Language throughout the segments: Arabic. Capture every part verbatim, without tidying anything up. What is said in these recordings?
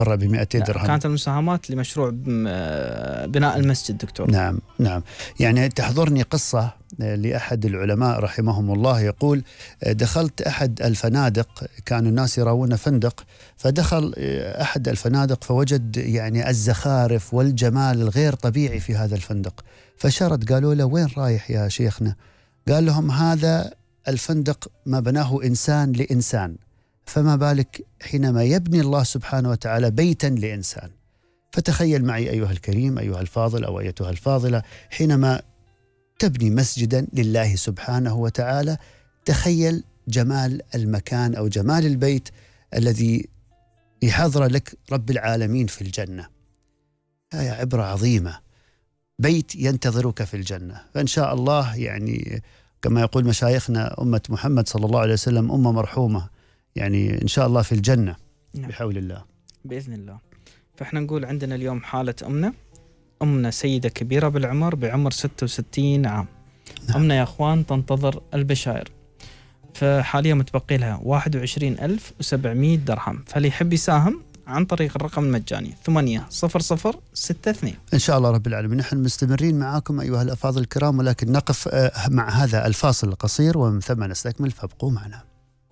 تبرع ب مئتين درهم. كانت المساهمات لمشروع بناء المسجد دكتور. نعم نعم. يعني تحضرني قصة لأحد العلماء رحمهم الله، يقول دخلت أحد الفنادق، كانوا الناس يراون فندق، فدخل أحد الفنادق فوجد يعني الزخارف والجمال الغير طبيعي في هذا الفندق، فشرد قالوا له وين رايح يا شيخنا؟ قال لهم هذا الفندق ما بناه إنسان لإنسان، فما بالك حينما يبني الله سبحانه وتعالى بيتا لإنسان. فتخيل معي أيها الكريم أيها الفاضل أو أيتها الفاضلة، حينما تبني مسجدا لله سبحانه وتعالى، تخيل جمال المكان أو جمال البيت الذي يحضر لك رب العالمين في الجنة. هي عبرة عظيمة، بيت ينتظرك في الجنة. فإن شاء الله يعني كما يقول مشايخنا أمة محمد صلى الله عليه وسلم أمة مرحومة، يعني إن شاء الله في الجنة. نعم. بحول الله بإذن الله. فإحنا نقول عندنا اليوم حالة أمنا أمنا سيدة كبيرة بالعمر بعمر ستة وستين عام. نعم. أمنا يا أخوان تنتظر البشائر، فحاليا متبقي لها واحد وعشرين ألف وسبعمئة درهم، فاللي يحب يساهم عن طريق الرقم المجاني ثمانية صفر صفر ستة اثنين. إن شاء الله رب العالمين. نحن مستمرين معاكم أيها الأفاضل الكرام، ولكن نقف مع هذا الفاصل القصير ومن ثم نستكمل، فابقوا معنا.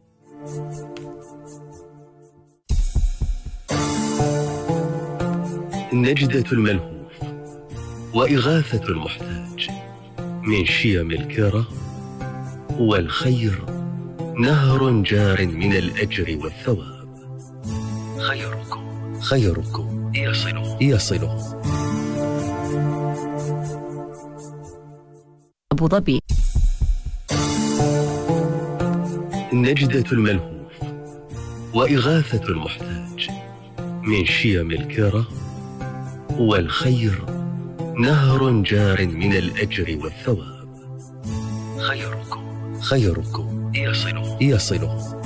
نجدة الملهوف وإغاثة المحتاج من شيم الكرى والخير، نهر جار من الأجر والثواب. خيركم خيركم يصله يصله. أبو ظبي. نجدة الملهوف وإغاثة المحتاج من شيم الكرى والخير، نهر جار من الأجر والثواب. خيركم خيركم يصله يصله.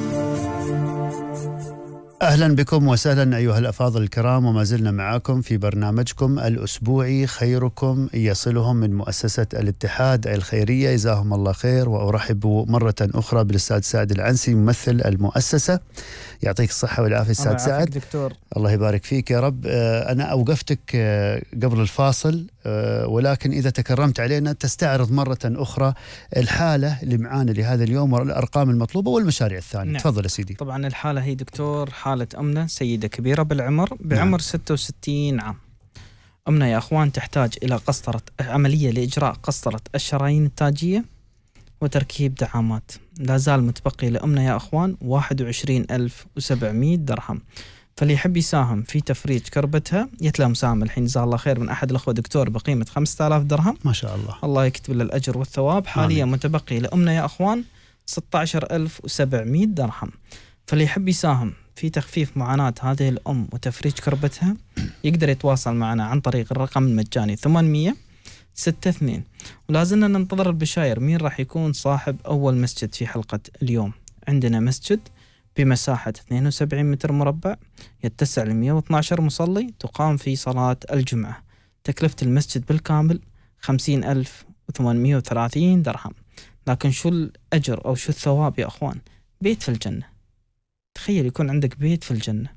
أهلا بكم وسهلا أيها الأفاضل الكرام، وما زلنا معكم في برنامجكم الأسبوعي خيركم يصلهم من مؤسسة الاتحاد الخيرية، جزاهم الله خير. وأرحب مرة أخرى بالأستاذ سعد العنسي ممثل المؤسسة. يعطيك الصحة والعافية أستاذ سعد. دكتور. الله يبارك فيك يا رب. أنا أوقفتك قبل الفاصل، ولكن إذا تكرمت علينا تستعرض مرة أخرى الحالة اللي معانا لهذا اليوم والأرقام المطلوبة والمشاريع الثانية. نعم. تفضل يا سيدي. طبعا الحالة هي دكتور حالة أمنا سيدة كبيرة بالعمر بعمر نعم. ستة وستين عام. أمنا يا أخوان تحتاج إلى قسطرة عملية لإجراء قسطرة الشرايين التاجية وتركيب دعامات. لا زال متبقي لأمنا يا أخوان واحد وعشرين ألف وسبعمئة درهم، فاللي يحب يساهم في تفريج كربتها يتلى مساهم الحين جزاه الله خير من أحد الأخوة دكتور بقيمة خمسة آلاف درهم. ما شاء الله. الله يكتب له الأجر والثواب. حاليا آمين. متبقي لأمنا يا أخوان ستة عشر ألف وسبعمئة درهم، فاللي يحب يساهم في تخفيف معاناة هذه الأم وتفريج كربتها يقدر يتواصل معنا عن طريق الرقم المجاني ثمانمئة ستة اثنين. ولازلنا ننتظر البشاير مين راح يكون صاحب أول مسجد في حلقة اليوم. عندنا مسجد بمساحة اثنين وسبعين متر مربع يتسع ل مئة واثني عشر مصلي، تقام في صلاة الجمعة. تكلفة المسجد بالكامل خمسين ألف وثمانمئة وثلاثين درهم. لكن شو الأجر أو شو الثواب يا أخوان؟ بيت في الجنة. تخيل يكون عندك بيت في الجنة.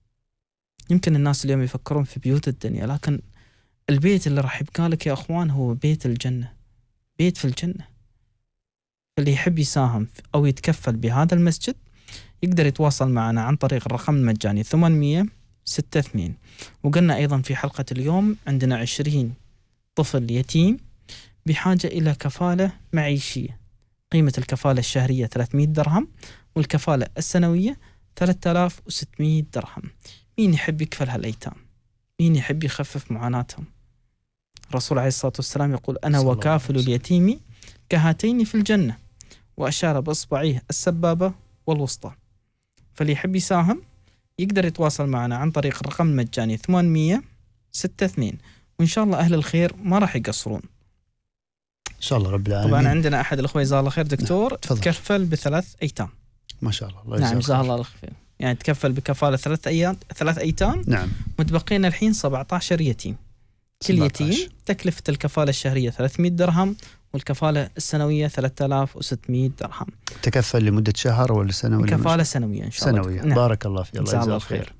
يمكن الناس اليوم يفكرون في بيوت الدنيا، لكن البيت اللي راح يبقى لك يا أخوان هو بيت الجنة، بيت في الجنة. اللي يحب يساهم أو يتكفل بهذا المسجد يقدر يتواصل معنا عن طريق الرقم المجاني ثمانمئة ستة اثنين. وقلنا أيضا في حلقة اليوم عندنا عشرين طفل يتيم بحاجة إلى كفالة معيشية. قيمة الكفالة الشهرية ثلاثمئة درهم والكفالة السنوية ثلاثة آلاف وستمئة درهم. مين يحب يكفل هالأيتام؟ مين يحب يخفف معاناتهم؟ الرسول عليه الصلاة والسلام يقول أنا وكافل اليتيم كهاتين في الجنة، وأشار بإصبعيه السبابة والوسطى. فاللي يحب يساهم يقدر يتواصل معنا عن طريق الرقم المجاني ثمانمئة ستة اثنين، وإن شاء الله أهل الخير ما راح يقصرون إن شاء الله رب العالمين. طبعا عندنا أحد الأخوة جزاه الله خير دكتور تكفل بثلاث أيتام. ما شاء الله. الله نعم جزاه الله خير. يعني تكفل بكفالة ثلاث أيام ثلاث أيتام. نعم. متبقين الحين سبعة عشر يتيم. كل يتيم تكلفة الكفالة الشهرية ثلاثمئة درهم والكفالة السنوية ثلاثة آلاف وستمئة درهم. تكفل لمدة شهر ولا سنة ولا كفالة سنوية إن شاء الله. سنوية. نعم. بارك الله فيك. الله جزاه الله خير.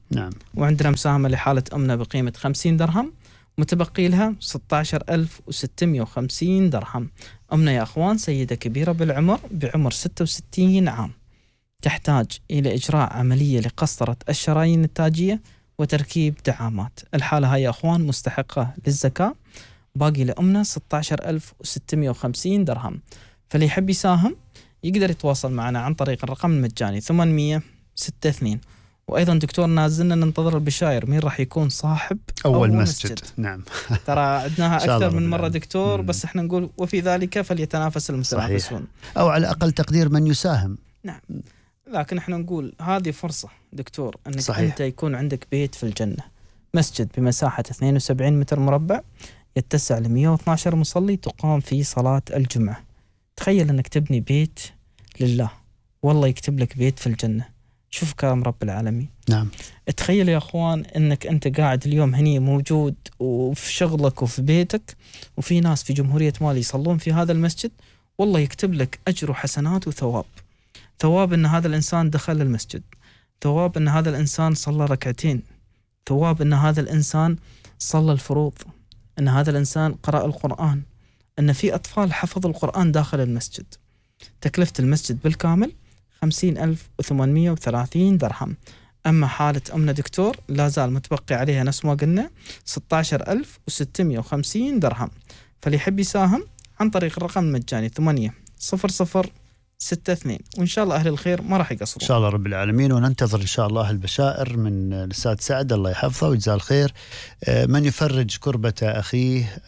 نعم. وعندنا مساهمة لحالة أمنا بقيمة خمسين درهم، متبقي لها ستة عشر ألف وستمائة وخمسين درهم. أمنا يا أخوان سيدة كبيرة بالعمر، بعمر ستة وستين عام، تحتاج إلى إجراء عملية لقسطرة الشرايين التاجية وتركيب دعامات. الحالة هاي يا أخوان مستحقة للزكاة، باقي لأمنا ستة عشر ألف وستمائة وخمسين درهم. فاللي يحب يساهم يقدر يتواصل معنا عن طريق الرقم المجاني ثمانمائة وستة وستين. وأيضا دكتور نازلنا ننتظر البشاير مين راح يكون صاحب أول, أول مسجد. مسجد نعم. ترى عدناها أكثر من مرة دكتور، بس احنا نقول وفي ذلك فليتنافس المتنافسون، أو على أقل تقدير من يساهم. نعم. لكن احنا نقول هذه فرصة دكتور أنك صحيح. أنت يكون عندك بيت في الجنة، مسجد بمساحة اثنين وسبعين متر مربع يتسع ل مئة واثني عشر مصلي تقام فيه صلاة الجمعة. تخيل أنك تبني بيت لله والله يكتب لك بيت في الجنة. شوف كرم رب العالمين. نعم. تخيل يا أخوان أنك أنت قاعد اليوم هني موجود وفي شغلك وفي بيتك، وفي ناس في جمهورية مالي يصلون في هذا المسجد، والله يكتب لك أجر وحسنات وثواب. ثواب أن هذا الإنسان دخل المسجد، ثواب أن هذا الإنسان صلى ركعتين، ثواب أن هذا الإنسان صلى الفروض، أن هذا الإنسان قرأ القرآن، أن في أطفال حفظوا القرآن داخل المسجد. تكلفة المسجد بالكامل خمسين ألف وثمانمائة وثلاثين درهم. أما حالة أمنا دكتور لا زال متبقي عليها نفس ما قلنا ستة عشر ألف وستمائة وخمسين درهم. فاللي يحب يساهم عن طريق الرقم المجاني ثمانية صفر صفر ستة اثنين، وإن شاء الله أهل الخير ما راح يقصرون إن شاء الله رب العالمين. وننتظر إن شاء الله البشائر من الأستاذ سعد الله يحفظه ويجزاه الخير، من يفرج كربة أخيه.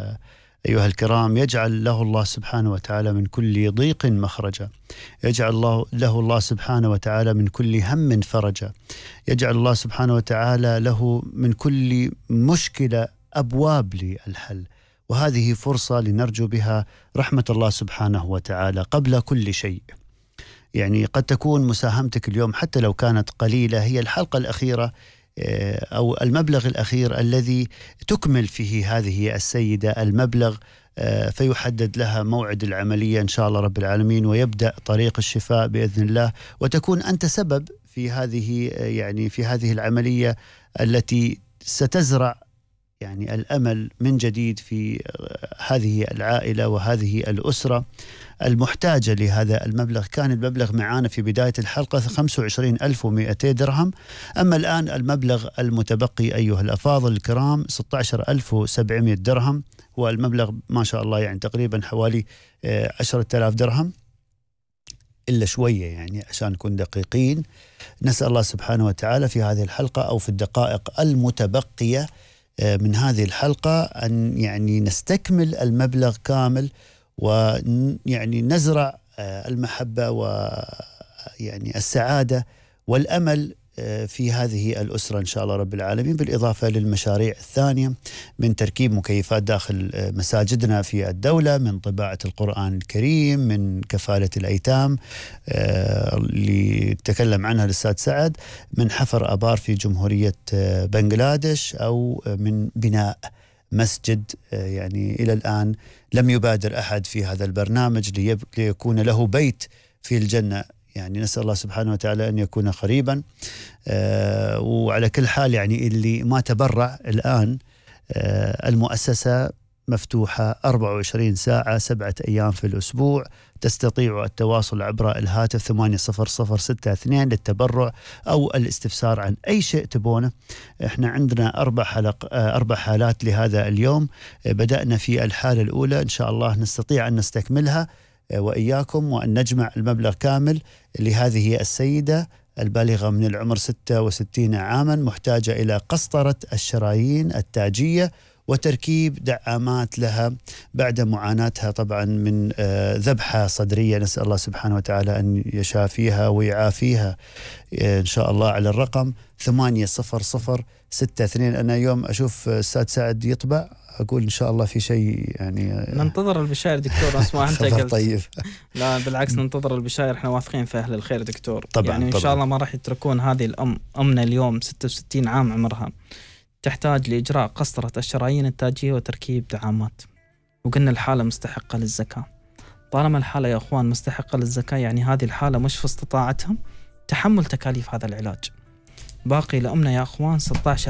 أيها الكرام، يجعل له الله سبحانه وتعالى من كل ضيق مخرجا، يجعل الله له الله سبحانه وتعالى من كل هم فرجا، يجعل الله سبحانه وتعالى له من كل مشكلة أبواب للحل. وهذه فرصة لنرجو بها رحمة الله سبحانه وتعالى قبل كل شيء. يعني قد تكون مساهمتك اليوم حتى لو كانت قليلة هي الحلقة الأخيرة أو المبلغ الأخير الذي تكمل فيه هذه السيدة المبلغ، فيحدد لها موعد العملية إن شاء الله رب العالمين، ويبدأ طريق الشفاء بإذن الله، وتكون أنت سبب في هذه يعني في هذه العملية التي ستزرع يعني الأمل من جديد في هذه العائلة وهذه الأسرة المحتاجة لهذا المبلغ. كان المبلغ معانا في بداية الحلقة خمسة وعشرين ألف ومئتين درهم، أما الآن المبلغ المتبقي أيها الأفاضل الكرام ستة عشر ألف وسبعمائة درهم، هو المبلغ ما شاء الله يعني تقريبا حوالي عشرة آلاف درهم إلا شوية، يعني عشان نكون دقيقين. نسأل الله سبحانه وتعالى في هذه الحلقة أو في الدقائق المتبقية من هذه الحلقة أن يعني نستكمل المبلغ كامل، ويعني نزرع المحبة ويعني السعادة والأمل في هذه الأسرة إن شاء الله رب العالمين، بالإضافة للمشاريع الثانية من تركيب مكيفات داخل مساجدنا في الدولة، من طباعة القرآن الكريم، من كفالة الأيتام اللي تكلم عنها الأستاذ سعد، من حفر آبار في جمهورية بنغلاديش، أو من بناء مسجد. يعني إلى الآن لم يبادر أحد في هذا البرنامج ليكون له بيت في الجنة، يعني نسأل الله سبحانه وتعالى أن يكون قريبا. آه وعلى كل حال يعني اللي ما تبرع الآن آه المؤسسة مفتوحة أربعة وعشرين ساعة سبعة أيام في الأسبوع، تستطيع التواصل عبر الهاتف ثمانية صفر صفر ستة اثنين للتبرع أو الاستفسار عن أي شيء تبونه. احنا عندنا أربع حلق آه أربع حالات لهذا اليوم. آه بدأنا في الحالة الأولى، إن شاء الله نستطيع أن نستكملها وإياكم وأن نجمع المبلغ كامل لهذه السيدة البالغة من العمر ستة وستين عاما، محتاجة إلى قسطرة الشرايين التاجية وتركيب دعامات لها بعد معاناتها طبعا من ذبحة صدرية. نسأل الله سبحانه وتعالى أن يشافيها ويعافيها إن شاء الله على الرقم ثمانية صفر صفر ستة اثنين. أنا يوم أشوف أستاذ سعد يطبع أقول إن شاء الله في شيء يعني ننتظر البشاير دكتور. اسمع أنت قلت طيب. لا بالعكس ننتظر البشاير، احنا واثقين في أهل الخير دكتور. طبعا يعني إن طبعا. شاء الله ما راح يتركون هذه الأم. أمنا اليوم ستة وستين عام عمرها، تحتاج لإجراء قسطرة الشرايين التاجية وتركيب دعامات، وقلنا الحالة مستحقة للزكاة. طالما الحالة يا أخوان مستحقة للزكاة، يعني هذه الحالة مش في استطاعتهم تحمل تكاليف هذا العلاج. باقي لأمنا يا أخوان ستة عشر